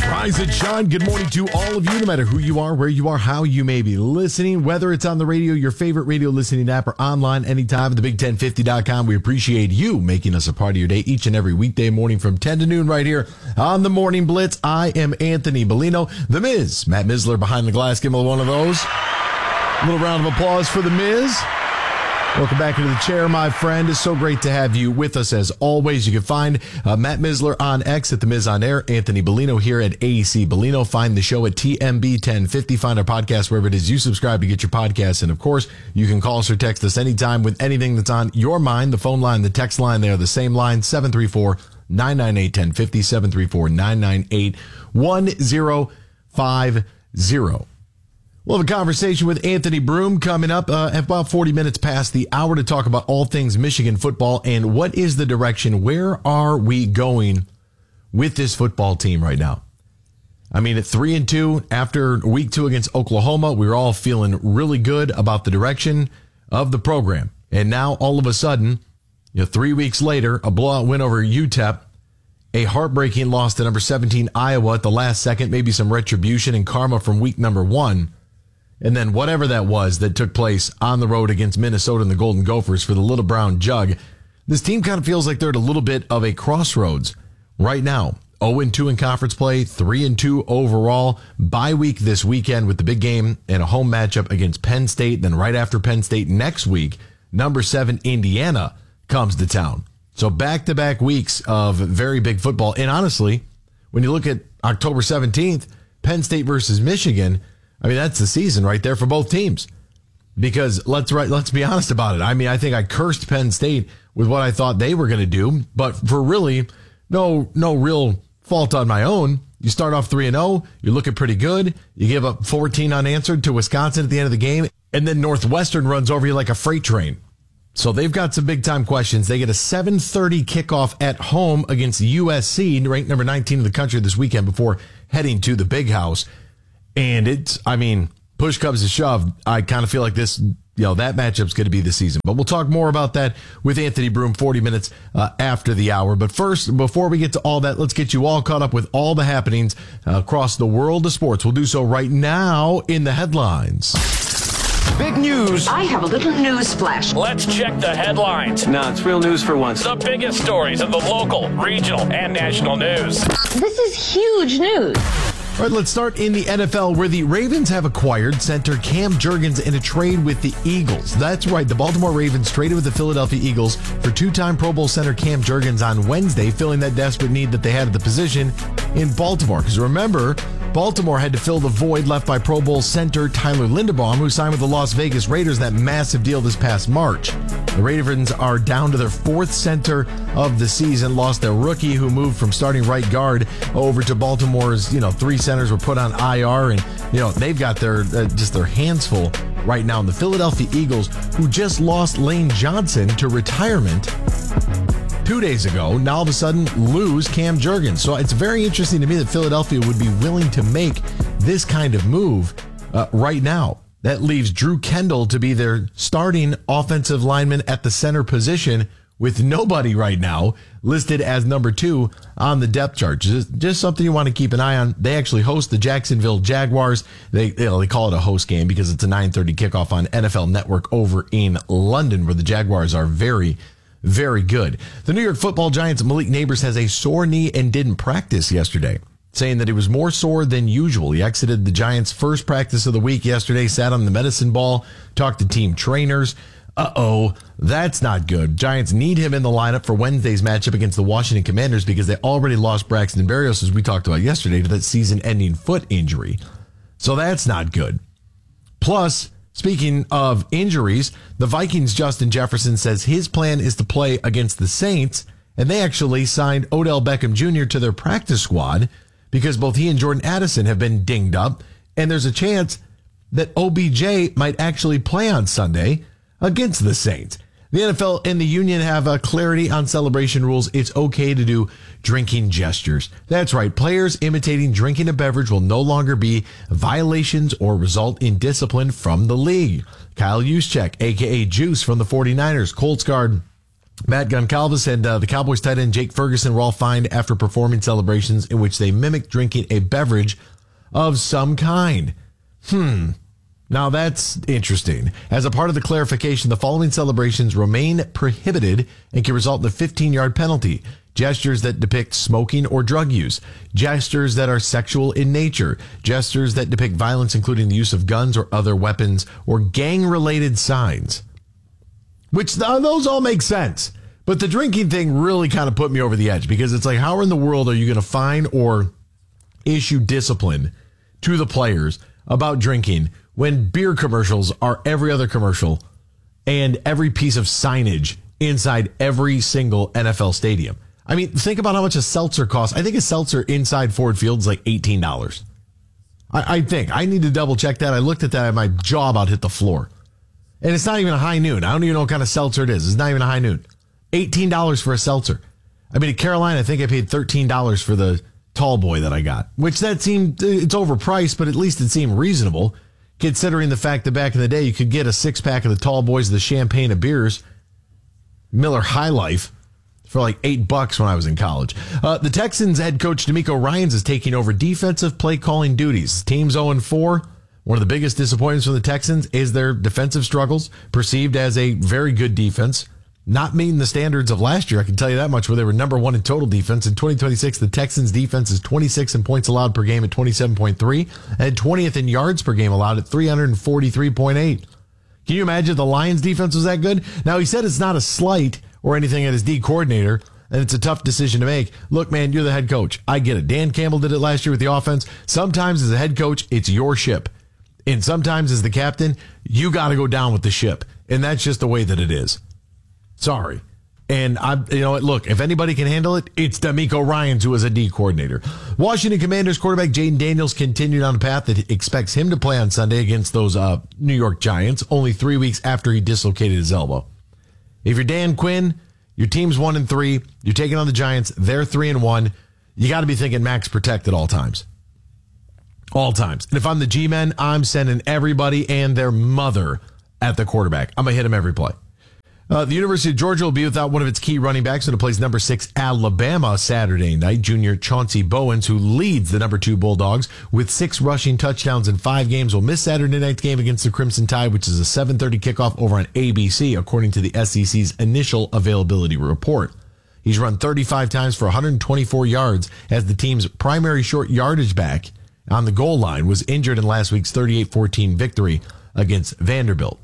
Rise and shine. Good morning to all of you, no matter who you are, where you are, how you may be listening, whether it's on the radio, your favorite radio listening app, or online anytime at thebig1050.com. We appreciate you making us a part of your day each and every weekday morning from 10 to noon right here on the Morning Blitz. I am Anthony Bellino. The Miz, Matt Misler behind the glass. Give him one of those. A little round of applause for the Miz. Welcome back into the chair, my friend. It's so great to have you with us as always. You can find Matt Misler on X at The Miz on Air. Anthony Bellino here at AEC Bellino. Find the show at TMB 1050. Find our podcast wherever it is you subscribe to get your podcasts. And, of course, you can call us or text us anytime with anything that's on your mind. The phone line, the text line, they are the same line, 734-998-1050, 734-998-1050. We'll have a conversation with Anthony Broome coming up at about 40 minutes past the hour to talk about all things Michigan football and what is the direction. Where are we going with this football team right now? I mean, at 3-2 after week 2 against Oklahoma, we were all feeling really good about the direction of the program. And now all of a sudden, 3 weeks later, a blowout win over UTEP, a heartbreaking loss to number 17 Iowa at the last second, maybe some retribution and karma from week number 1. And then whatever that was that took place on the road against Minnesota and the Golden Gophers for the Little Brown Jug, this team kind of feels like they're at a little bit of a crossroads right now. 0-2 in conference play, 3-2 overall. Bye week this weekend with the big game and a home matchup against Penn State. Then right after Penn State next week, number 7 Indiana comes to town. So back-to-back weeks of very big football. And honestly, when you look at October 17th, Penn State versus Michigan, I mean, that's the season right there for both teams. Because let's be honest about it. I mean, I think I cursed Penn State with what I thought they were going to do, but for really no real fault on my own. You start off 3-0, you're looking pretty good. You give up 14 unanswered to Wisconsin at the end of the game, and then Northwestern runs over you like a freight train. So they've got some big-time questions. They get a 7:30 kickoff at home against USC, ranked number 19 in the country this weekend before heading to the Big House. And push comes to shove. I kind of feel like this, that matchup's going to be the season. But we'll talk more about that with Anthony Broome 40 minutes after the hour. But first, before we get to all that, let's get you all caught up with all the happenings across the world of sports. We'll do so right now in the headlines. Big news. I have a little news flash. Let's check the headlines. No, it's real news for once. The biggest stories of the local, regional, and national news. This is huge news. All right, let's start in the NFL, where the Ravens have acquired center Cam Jurgens in a trade with the Eagles. That's right. The Baltimore Ravens traded with the Philadelphia Eagles for two-time Pro Bowl center Cam Jurgens on Wednesday, filling that desperate need that they had at the position in Baltimore. Because remember, Baltimore had to fill the void left by Pro Bowl center Tyler Linderbaum, who signed with the Las Vegas Raiders, that massive deal this past March. The Ravens are down to their 4th center of the season, lost their rookie who moved from starting right guard over to Baltimore's, 3 centers were put on IR, and, they've got their hands full right now. And the Philadelphia Eagles, who just lost Lane Johnson to retirement 2 days ago, now all of a sudden lose Cam Jurgens. So it's very interesting to me that Philadelphia would be willing to make this kind of move right now. That leaves Drew Kendall to be their starting offensive lineman at the center position, with nobody right now listed as number 2 on the depth chart. Just something you want to keep an eye on. They actually host the Jacksonville Jaguars. They call it a host game because it's a 9:30 kickoff on NFL Network over in London, where the Jaguars are very, very good. The New York Football Giants' Malik Nabers has a sore knee and didn't practice yesterday, saying that he was more sore than usual. He exited the Giants' first practice of the week yesterday, sat on the medicine ball, talked to team trainers. That's not good. Giants need him in the lineup for Wednesday's matchup against the Washington Commanders because they already lost Braxton Berrios, as we talked about yesterday, to that season-ending foot injury. So that's not good. Plus, speaking of injuries, the Vikings' Justin Jefferson says his plan is to play against the Saints, and they actually signed Odell Beckham Jr. to their practice squad because both he and Jordan Addison have been dinged up, and there's a chance that OBJ might actually play on Sunday against the Saints. The NFL and the union have clarity on celebration rules. It's okay to do drinking gestures. That's right. Players imitating drinking a beverage will no longer be violations or result in discipline from the league. Kyle Juszczyk, a.k.a. Juice from the 49ers, Colts guard, Matt Goncalves and the Cowboys tight end Jake Ferguson were all fined after performing celebrations in which they mimicked drinking a beverage of some kind. Now that's interesting. As a part of the clarification, the following celebrations remain prohibited and can result in a 15-yard penalty. Gestures that depict smoking or drug use. Gestures that are sexual in nature. Gestures that depict violence, including the use of guns or other weapons, or gang-related signs. Which, those all make sense. But the drinking thing really kind of put me over the edge, because it's like, how in the world are you going to fine or issue discipline to the players about drinking when beer commercials are every other commercial and every piece of signage inside every single NFL stadium? I mean, think about how much a seltzer costs. I think a seltzer inside Ford Field is like $18. I think. I need to double check that. I looked at that and my jaw about hit the floor. And it's not even a high noon. I don't even know what kind of seltzer it is. It's not even a high noon. $18 for a seltzer. I mean, at Carolina, I think I paid $13 for the tall boy that I got, which that seemed, it's overpriced, but at least it seemed reasonable, considering the fact that back in the day, you could get a 6-pack of the tall boys, the champagne of beers, Miller High Life, for like $8 when I was in college. The Texans head coach DeMeco Ryans is taking over defensive play calling duties. Team's 0-4. One of the biggest disappointments from the Texans is their defensive struggles, perceived as a very good defense. Not meeting the standards of last year, I can tell you that much, where they were number one in total defense. In 2026, the Texans defense is 26 in points allowed per game at 27.3 and 20th in yards per game allowed at 343.8. Can you imagine the Lions defense was that good? Now, he said it's not a slight or anything at his D coordinator, and it's a tough decision to make. Look, man, you're the head coach. I get it. Dan Campbell did it last year with the offense. Sometimes as a head coach, it's your ship. And sometimes as the captain, you got to go down with the ship. And that's just the way that it is. Sorry. And look, if anybody can handle it, it's DeMeco Ryans, who is a D coordinator. Washington Commanders quarterback Jaden Daniels continued on a path that expects him to play on Sunday against those New York Giants, only 3 weeks after he dislocated his elbow. If you're Dan Quinn, your team's 1-3, you're taking on the Giants, they're 3-1. You got to be thinking max protect at all times. All times. And if I'm the G-men, I'm sending everybody and their mother at the quarterback. I'm going to hit him every play. The University of Georgia will be without one of its key running backs when it plays number 6 Alabama Saturday night. Junior Chauncey Bowens, who leads the number 2 Bulldogs with 6 rushing touchdowns in 5 games, will miss Saturday night's game against the Crimson Tide, which is a 7:30 kickoff over on ABC, according to the SEC's initial availability report. He's run 35 times for 124 yards as the team's primary short yardage back on the goal line was injured in last week's 38-14 victory against Vanderbilt.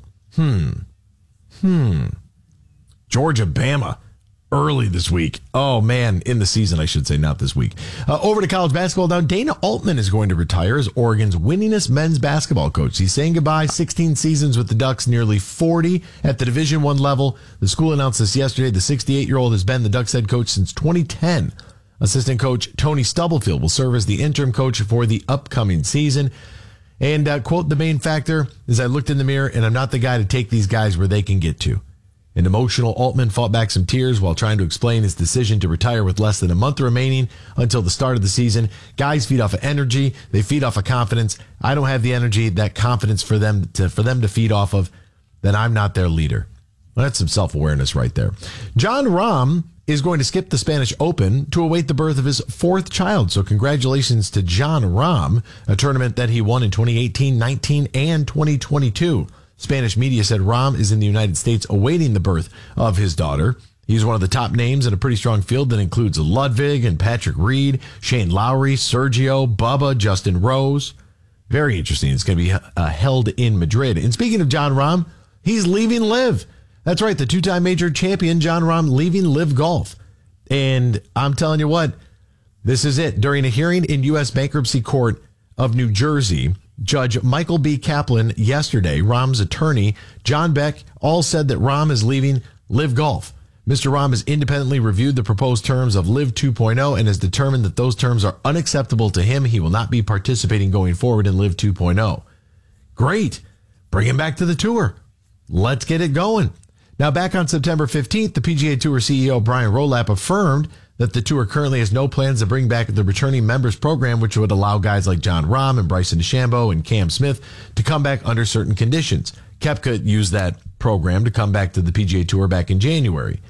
Georgia, Bama, early this week. Oh, man, in the season, I should say, not this week. Over to college basketball now. Dana Altman is going to retire as Oregon's winningest men's basketball coach. He's saying goodbye. 16 seasons with the Ducks, nearly 40 at the Division I level. The school announced this yesterday. The 68-year-old has been the Ducks head coach since 2010. Assistant coach Tony Stubblefield will serve as the interim coach for the upcoming season. And, quote, the main factor is I looked in the mirror and I'm not the guy to take these guys where they can get to. An emotional Altman fought back some tears while trying to explain his decision to retire with less than a month remaining until the start of the season. Guys feed off of energy. They feed off of confidence. I don't have the energy, that confidence for them to feed off of. Then I'm not their leader. Well, that's some self-awareness right there. Jon Rahm is going to skip the Spanish Open to await the birth of his 4th child. So congratulations to Jon Rahm, a tournament that he won in 2018, 19, and 2022. Spanish media said Rahm is in the United States awaiting the birth of his daughter. He's one of the top names in a pretty strong field that includes Ludwig and Patrick Reed, Shane Lowry, Sergio, Bubba, Justin Rose. Very interesting. It's going to be held in Madrid. And speaking of Jon Rahm, he's leaving LIV. That's right. The 2-time major champion, Jon Rahm, leaving LIV Golf. And I'm telling you what, this is it. During a hearing in U.S. Bankruptcy Court of New Jersey, Judge Michael B. Kaplan yesterday, Rahm's attorney, John Beck, all said that Rahm is leaving LIV Golf. Mr. Rahm has independently reviewed the proposed terms of LIV 2.0 and has determined that those terms are unacceptable to him. He will not be participating going forward in LIV 2.0. Great. Bring him back to the tour. Let's get it going. Now, back on September 15th, the PGA Tour CEO Brian Rowlap affirmed that the tour currently has no plans to bring back the returning members program, which would allow guys like Jon Rahm and Bryson DeChambeau and Cam Smith to come back under certain conditions. Koepka used that program to come back to the PGA Tour back in January.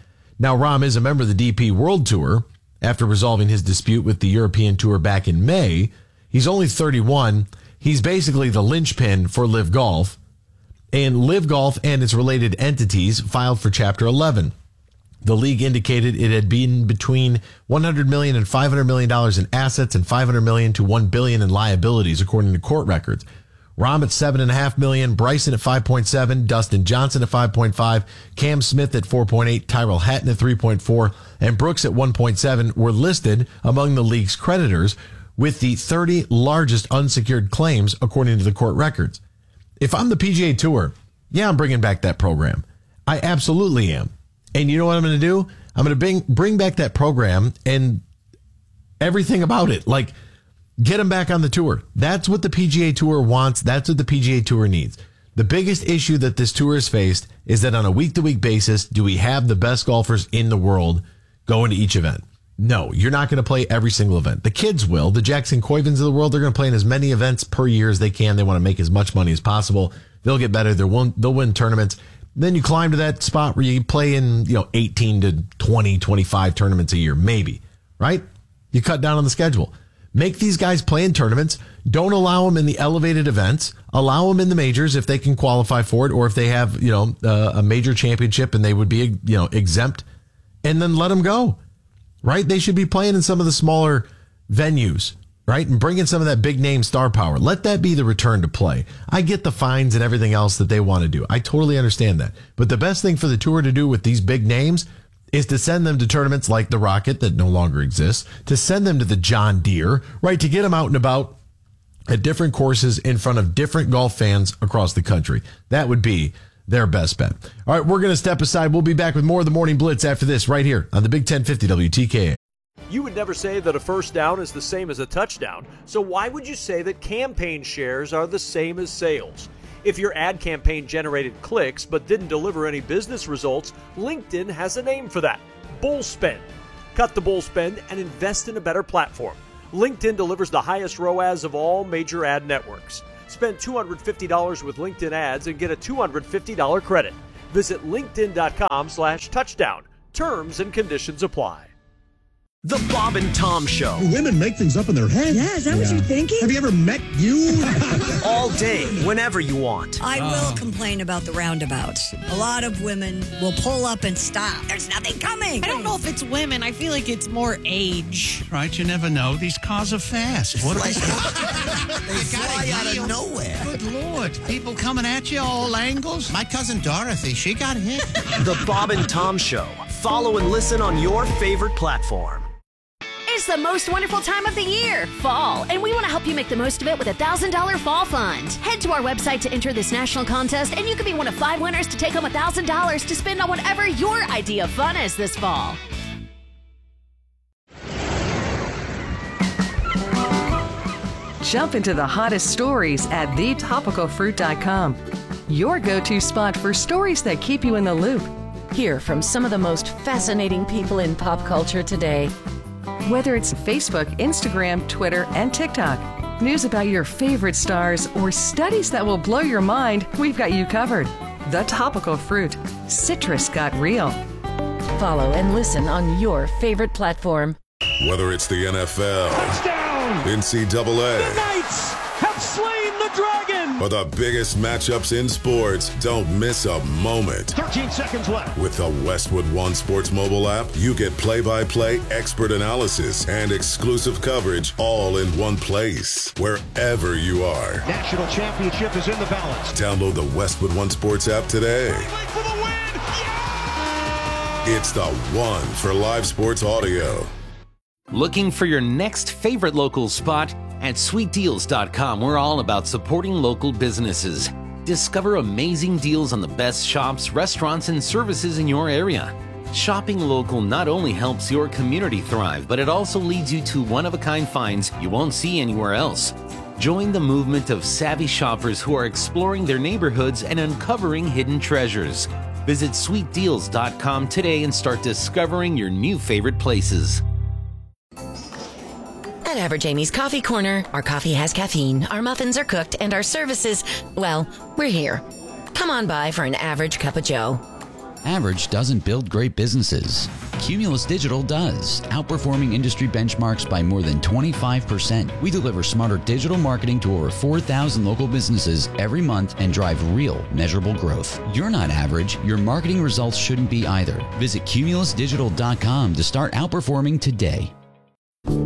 Now, Rahm is a member of the DP World Tour after resolving his dispute with the European Tour back in May. He's only 31. He's basically the linchpin for LIV Golf. And LIV Golf and its related entities filed for Chapter 11. The league indicated it had been between $100 million and $500 million in assets and $500 million to $1 billion in liabilities, according to court records. Rahm at $7.5 million, Bryson at 5.7, Dustin Johnson at 5.5, Cam Smith at 4.8, Tyrrell Hatton at 3.4, and Brooks at 1.7 were listed among the league's creditors with the 30 largest unsecured claims, according to the court records. If I'm the PGA Tour, yeah, I'm bringing back that program. I absolutely am. And you know what I'm going to do? I'm going to bring back that program and everything about it. Like, get them back on the tour. That's what the PGA Tour wants. That's what the PGA Tour needs. The biggest issue that this tour has faced is that on a week-to-week basis, do we have the best golfers in the world going to each event? No, you're not going to play every single event. The kids will. The Jackson Coivins of the world, they're going to play in as many events per year as they can. They want to make as much money as possible. They'll get better. They'll win tournaments. Then you climb to that spot where you play in, 18 to 20, 25 tournaments a year, maybe, right? You cut down on the schedule. Make these guys play in tournaments. Don't allow them in the elevated events. Allow them in the majors if they can qualify for it, or if they have, a major championship and they would be, exempt, and then let them go, right? They should be playing in some of the smaller venues, right? And bring in some of that big name star power. Let that be the return to play. I get the fines and everything else that they want to do. I totally understand that. But the best thing for the tour to do with these big names is to send them to tournaments like the Rocket that no longer exists, to send them to the John Deere, right? To get them out and about at different courses in front of different golf fans across the country. That would be their best bet. All right, we're going to step aside. We'll be back with more of the Morning Blitz after this right here on the Big 1050 WTKA. You would never say that a first down is the same as a touchdown, so why would you say that campaign shares are the same as sales? If your ad campaign generated clicks but didn't deliver any business results, LinkedIn has a name for that: bull spend. Cut the bull spend and invest in a better platform. LinkedIn delivers the highest ROAS of all major ad networks. Spend $250 with LinkedIn ads and get a $250 credit. Visit linkedin.com/touchdown. Terms and conditions apply. The Bob and Tom Show. Women make things up in their head. Yeah, is that what you're thinking? Have you ever met you? All day, whenever you want. I will complain about the roundabouts. A lot of women will pull up and stop. There's nothing coming. I don't know if it's women. I feel like it's more age. Right, you never know. These cars are fast. What they fly out of nowhere. Good Lord. People coming at you all angles. My cousin Dorothy, she got hit. The Bob and Tom Show. Follow and listen on your favorite platform. It's the most wonderful time of the year, fall, and we want to help you make the most of it with a $1,000 fall fund. Head to our website to enter this national contest, and you could be one of 5 winners to take home $1,000 to spend on whatever your idea of fun is this fall. Jump into the hottest stories at thetopicalfruit.com. Your go-to spot for stories that keep you in the loop. Hear from some of the most fascinating people in pop culture today. Whether it's Facebook, Instagram, Twitter, and TikTok, news about your favorite stars, or studies that will blow your mind, we've got you covered. The Topical Fruit. Citrus got real. Follow and listen on your favorite platform. Whether it's the NFL, touchdown, NCAA, the Knights have slain the Dragon, or the biggest matchups in sports, don't miss a moment. 13 seconds left. With the Westwood One Sports mobile app, you get play-by-play expert analysis and exclusive coverage all in one place, wherever you are. National championship is in the balance. Download the Westwood One Sports app today. For the win! Yeah! It's the one for live sports audio. Looking for your next favorite local spot? At sweetdeals.com, we're all about supporting local businesses. Discover amazing deals on the best shops, restaurants, and services in your area. Shopping local not only helps your community thrive, but it also leads you to one-of-a-kind finds you won't see anywhere else. Join the movement of savvy shoppers who are exploring their neighborhoods and uncovering hidden treasures. Visit sweetdeals.com today and start discovering your new favorite places. At Average Amy's Coffee Corner, our coffee has caffeine, our muffins are cooked, and our services, well, we're here. Come on by for an average cup of joe. Average doesn't build great businesses. Cumulus Digital does, outperforming industry benchmarks by more than 25%. We deliver smarter digital marketing to over 4,000 local businesses every month and drive real, measurable growth. You're not average. Your marketing results shouldn't be either. Visit cumulusdigital.com to start outperforming today.